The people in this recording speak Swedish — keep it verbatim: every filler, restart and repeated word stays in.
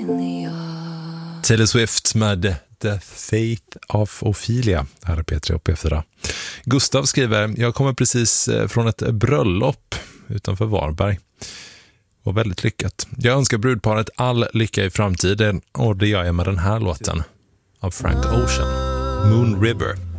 Taylor Swift med The Faith of Ophelia. Här är P tre och P fyra. Gustav skriver: jag kommer precis från ett bröllop utanför Varberg. Var väldigt lyckat. Jag önskar brudparet all lycka i framtiden, och det gör jag med den här låten av Frank Ocean, Moon River.